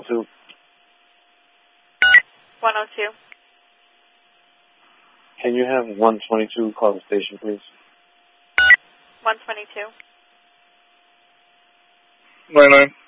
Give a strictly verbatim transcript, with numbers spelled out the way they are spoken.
two. one oh two. Can you have one twenty-two call the station, please? one twenty-two. nine nine.